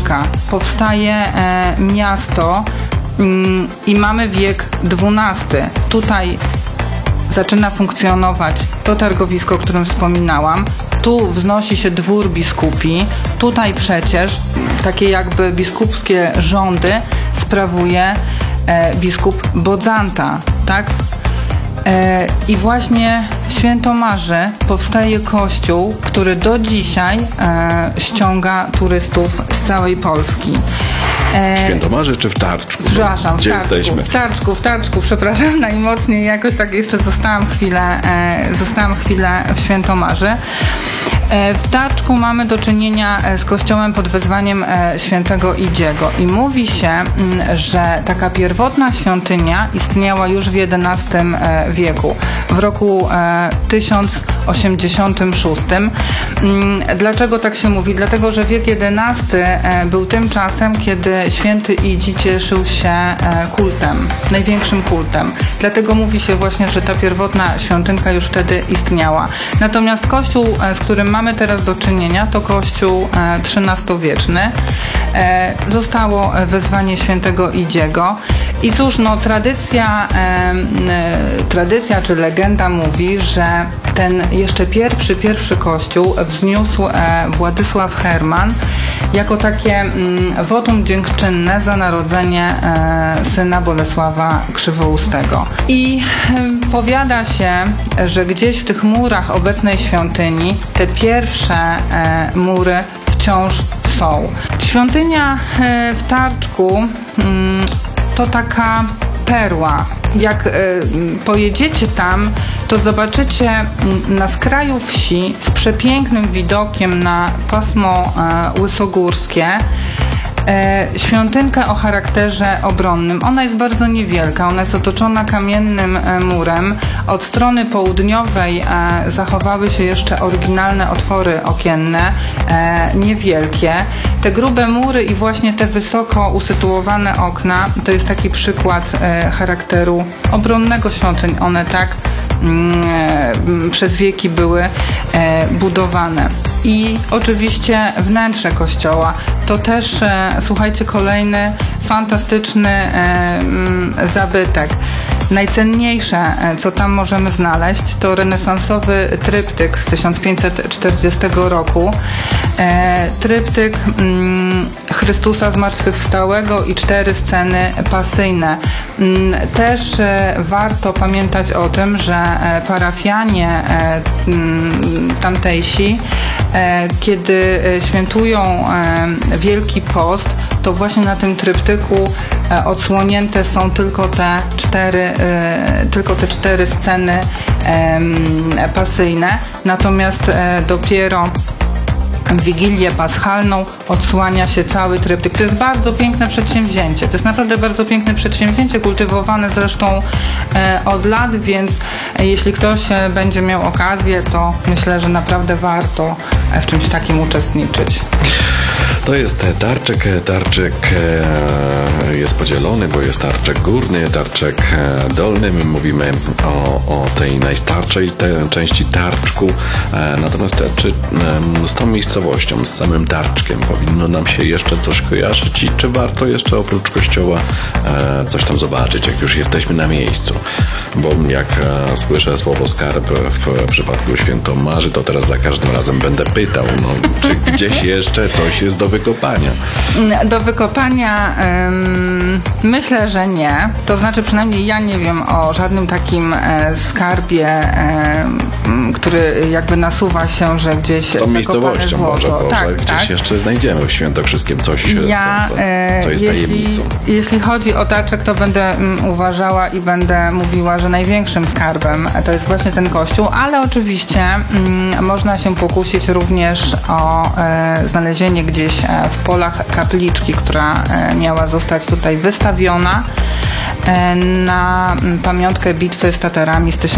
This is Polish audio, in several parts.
Kapliczka. Powstaje miasto i mamy wiek XII. Tutaj zaczyna funkcjonować to targowisko, o którym wspominałam. Tu wznosi się dwór biskupi. Tutaj przecież takie jakby biskupskie rządy sprawuje biskup Bodzanta, tak? I właśnie w Świętomarzy powstaje kościół, który do dzisiaj ściąga turystów z całej Polski. W Świętomarzy czy w Tarczku? Przepraszam, Gdzie jesteśmy? W Tarczku, przepraszam najmocniej. Jakoś tak jeszcze zostałam chwilę w Świętomarzy. W Tarczku mamy do czynienia z kościołem pod wezwaniem świętego Idziego i mówi się, że taka pierwotna świątynia istniała już w XI wieku, w roku 1086. Dlaczego tak się mówi? Dlatego, że wiek XI był tym czasem, kiedy święty Idzi cieszył się kultem, największym kultem. Dlatego mówi się właśnie, że ta pierwotna świątynka już wtedy istniała. Natomiast kościół, z którym mamy teraz do czynienia, to kościół XIII-wieczny. Zostało wezwanie świętego Idziego. I cóż, no tradycja czy legenda mówi, że ten jeszcze pierwszy kościół wzniósł Władysław Herman jako takie wotum dziękczynne za narodzenie syna Bolesława Krzywoustego. I powiada się, że gdzieś w tych murach obecnej świątyni te pierwsze mury wciąż są. Świątynia w Tarczku to taka perła. Jak pojedziecie tam, to zobaczycie na skraju wsi z przepięknym widokiem na pasmo łysogórskie świątynkę o charakterze obronnym. Ona jest bardzo niewielka, ona jest otoczona kamiennym murem. Od strony południowej zachowały się jeszcze oryginalne otwory okienne, niewielkie. Te grube mury i właśnie te wysoko usytuowane okna to jest taki przykład charakteru obronnego świątyń. One tak przez wieki były budowane. I oczywiście wnętrze kościoła to też, słuchajcie, kolejny fantastyczny zabytek. Najcenniejsze, co tam możemy znaleźć, to renesansowy tryptyk z 1540 roku. Tryptyk Chrystusa Zmartwychwstałego i 4 sceny pasyjne. Też warto pamiętać o tym, że parafianie tamtejsi, kiedy świętują Wielki Post, to właśnie na tym tryptyku odsłonięte są tylko te 4 sceny pasyjne, natomiast dopiero w Wigilię Paschalną odsłania się cały tryptyk. To jest bardzo piękne przedsięwzięcie. To jest naprawdę bardzo piękne przedsięwzięcie, kultywowane zresztą od lat, więc jeśli ktoś będzie miał okazję, to myślę, że naprawdę warto w czymś takim uczestniczyć. To jest tarczek. Tarczek jest podzielony, bo jest tarczek górny, tarczek dolny. My mówimy o tej najstarszej części Tarczku. Natomiast czy z tą miejscowością, z samym Tarczkiem powinno nam się jeszcze coś kojarzyć i czy warto jeszcze oprócz kościoła coś tam zobaczyć, jak już jesteśmy na miejscu? Bo jak słyszę słowo skarb w przypadku Świętomarzy, to teraz za każdym razem będę pytał, czy gdzieś jeszcze coś jest do wykopania? Do wykopania myślę, że nie. To znaczy przynajmniej ja nie wiem o żadnym takim skarbie, który jakby nasuwa się, że gdzieś z tą miejscowością może, tak, gdzieś jeszcze znajdziemy w Świętokrzyskiem coś, co jest tajemnicą. Jeśli chodzi o Tarczek, to będę uważała i będę mówiła, że największym skarbem to jest właśnie ten kościół, ale oczywiście można się pokusić również o znalezienie gdzieś w polach kapliczki, która miała zostać tutaj wystawiona na pamiątkę bitwy z Tatarami z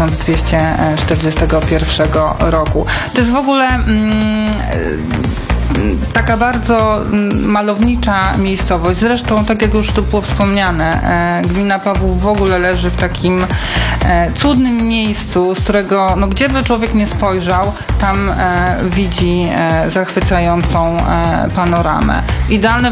1241 roku. To jest w ogóle taka bardzo malownicza miejscowość. Zresztą, tak jak już tu było wspomniane, gmina Pawłów w ogóle leży w takim cudnym miejscu, z którego, gdzie by człowiek nie spojrzał, tam widzi zachwycającą panoramę. Idealne